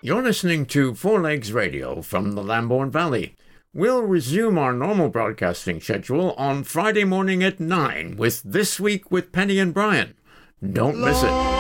You're listening to Four Legs Radio from the Lambourne Valley. We'll resume our normal broadcasting schedule on Friday morning at 9 with This Week with Penny and Brian. Don't miss it.